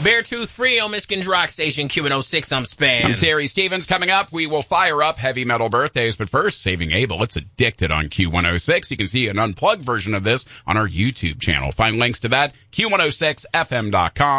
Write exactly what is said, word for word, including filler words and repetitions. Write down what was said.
Beartooth Free on Michigan's Rock Station, Q one oh six, I'm Span. I'm Terry Stevens. Coming up, we will fire up heavy metal birthdays, but first, Saving Abel. It's Addicted on Q one oh six. You can see an unplugged version of this on our YouTube channel. Find links to that, Q one oh six F M dot com.